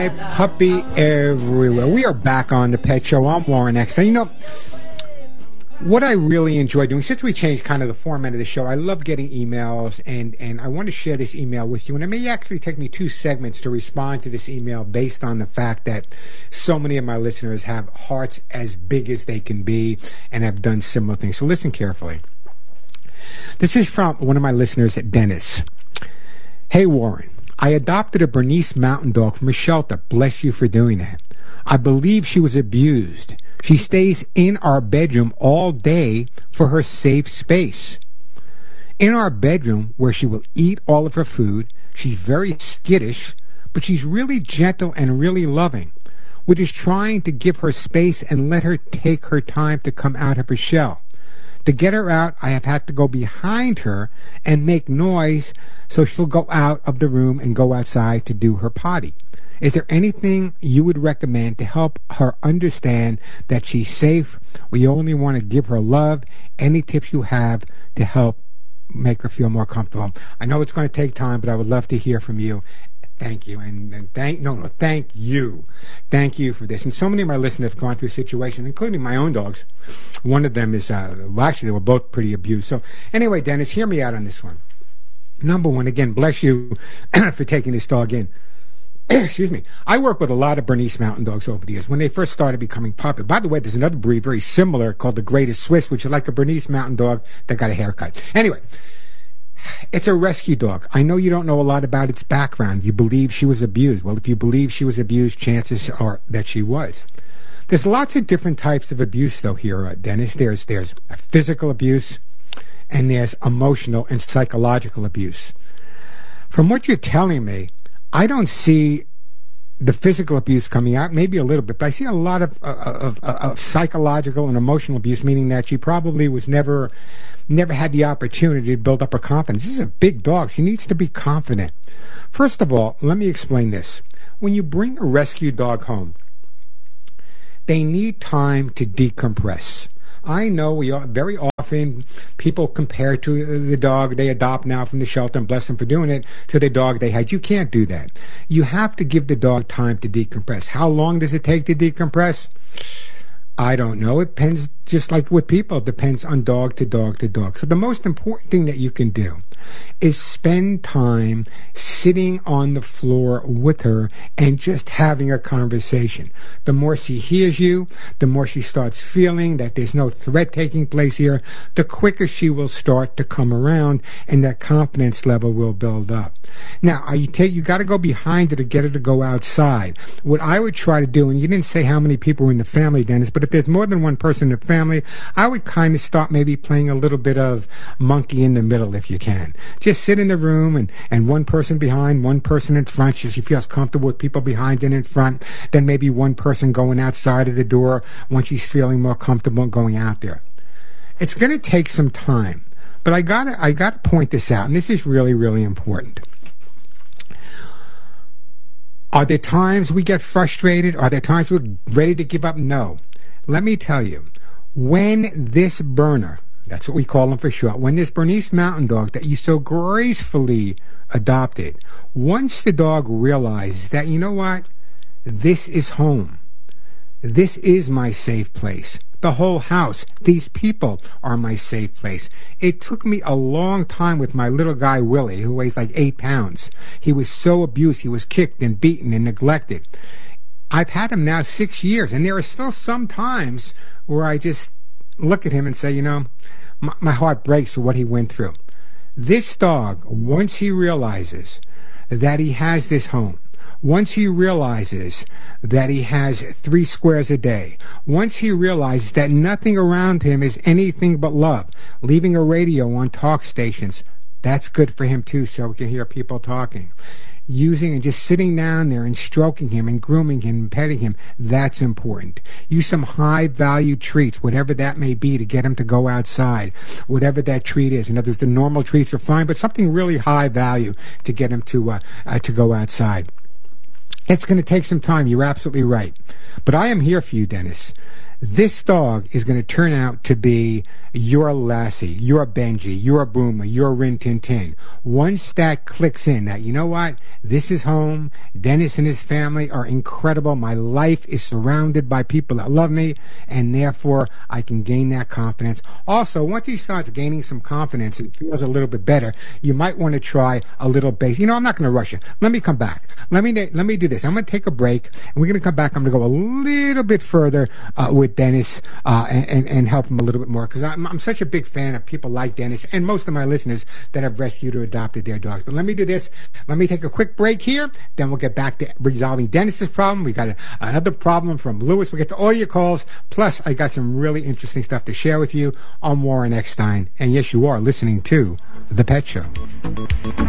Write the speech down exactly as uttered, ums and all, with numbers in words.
Puppy everywhere. We are back on the Pet Show. I'm Warren X. And you know, what I really enjoy doing, since we changed kind of the format of the show, I love getting emails, and, and I want to share this email with you. And it may actually take me two segments to respond to this email based on the fact that so many of my listeners have hearts as big as they can be and have done similar things. So listen carefully. This is from one of my listeners, Dennis. Hey, Warren. I adopted a Bernese Mountain Dog from a shelter. Bless you for doing that. I believe she was abused. She stays in our bedroom all day for her safe space. In our bedroom, where she will eat all of her food, she's very skittish, but she's really gentle and really loving. We're just trying to give her space and let her take her time to come out of her shell. To get her out, I have had to go behind her and make noise so she'll go out of the room and go outside to do her potty. Is there anything you would recommend to help her understand that she's safe? We only want to give her love. Any tips you have to help make her feel more comfortable? I know it's going to take time, but I would love to hear from you. Thank you, and, and thank no, no, thank you, thank you for this. And so many of my listeners have gone through situations, including my own dogs. One of them is, uh, well, actually, they were both pretty abused. So, anyway, Dennis, hear me out on this one. Number one, again, bless you for taking this dog in. Excuse me. I work with a lot of Bernese Mountain Dogs over the years. When they first started becoming popular, by the way, there's another breed very similar called the Greatest Swiss, which is like a Bernese Mountain Dog that got a haircut. Anyway. It's a rescue dog. I know you don't know a lot about its background. You believe she was abused. Well, if you believe she was abused, chances are that she was. There's lots of different types of abuse, though, here, uh, Dennis. There's, there's physical abuse, and there's emotional and psychological abuse. From what you're telling me, I don't see the physical abuse coming out, maybe a little bit, but I see a lot of, uh, of, of, of psychological and emotional abuse, meaning that she probably was never, never had the opportunity to build up her confidence. This is a big dog. She needs to be confident. First of all, let me explain this. When you bring a rescue dog home, they need time to decompress. I know we are very often people compare to the dog they adopt now from the shelter, and bless them for doing it, to the dog they had. You can't do that. You have to give the dog time to decompress. How long does it take to decompress? I don't know. It depends, just like with people, it depends on dog to dog to dog. So the most important thing that you can do is spend time sitting on the floor with her and just having a conversation. The more she hears you, the more she starts feeling that there's no threat taking place here, the quicker she will start to come around, and that confidence level will build up. Now, are you take you got to go behind her to get her to go outside. What I would try to do, and you didn't say how many people were in the family, Dennis, but if there's more than one person in the family, I would kind of start maybe playing a little bit of monkey in the middle if you can. Just sit in the room, and, and one person behind, one person in front. She feels comfortable with people behind and in front. Then maybe one person going outside of the door once she's feeling more comfortable going out there. It's going to take some time, but I got I got to point this out, and this is really, really important. Are there times we get frustrated? Are there times we're ready to give up? No. Let me tell you, when this burner, that's what we call them for short, when this Bernese Mountain Dog that you so gracefully adopted, once the dog realizes that, you know what, this is home, this is my safe place, the whole house, these people are my safe place. It took me a long time with my little guy Willie, who weighs like eight pounds. He was so abused, he was kicked and beaten and neglected. I've had him now six years, and there are still some times where I just look at him and say, you know, my, my heart breaks for what he went through. This dog, once he realizes that he has this home, once he realizes that he has three squares a day, once he realizes that nothing around him is anything but love, leaving a radio on talk stations, that's good for him too, so we can hear people talking. Using and just sitting down there and stroking him and grooming him and petting him, that's important. Use some high-value treats, whatever that may be, to get him to go outside, whatever that treat is. In other words, the normal treats are fine, but something really high value to get him to uh, uh, to go outside. It's going to take some time. You're absolutely right. But I am here for you, Dennis. this dog is going to turn out to be your Lassie, your Benji, your Boomer, your Rin Tin Tin. Once that clicks in, that, you know what, this is home, Dennis and his family are incredible, my life is surrounded by people that love me, and therefore I can gain that confidence. Also, once he starts gaining some confidence and feels a little bit better, you might want to try a little base. You know, I'm not going to rush you. Let me come back. Let me let me do this. I'm going to take a break, and we're going to come back. I'm going to go a little bit further uh, with Dennis uh, and, and, and help him a little bit more, because I'm, I'm such a big fan of people like Dennis and most of my listeners that have rescued or adopted their dogs. But let me do this. Let me take a quick break here. Then we'll get back to resolving Dennis's problem. We got a, another problem from Lewis. We'll get to all your calls. Plus, I got some really interesting stuff to share with you. I'm Warren Eckstein. And yes, you are listening to The Pet Show.